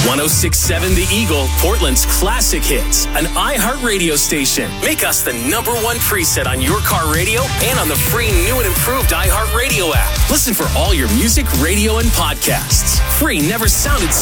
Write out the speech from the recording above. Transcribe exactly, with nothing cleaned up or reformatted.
one oh six point seven The Eagle, Portland's classic hits, an iHeartRadio station. Make us the number one preset on your car radio and on the free new and improved iHeartRadio app. Listen for all your music, radio, and podcasts. Free never sounded so